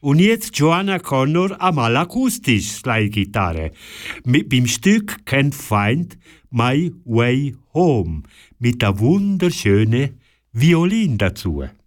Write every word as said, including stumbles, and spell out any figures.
Und jetzt Joanna Connor einmal akustisch Slide-Gitarre. Mit beim Stück Can't Find My Way Home. Mit der wunderschönen Violin dazu.